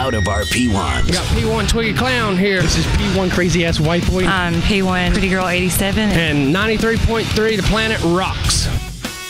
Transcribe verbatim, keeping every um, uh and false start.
out of our P ones. We got P one Twiggy Clown here. This is P one Crazy Ass White Boy. I'm P one Pretty Girl eighty-seven. And ninety-three point three The Planet Rocks.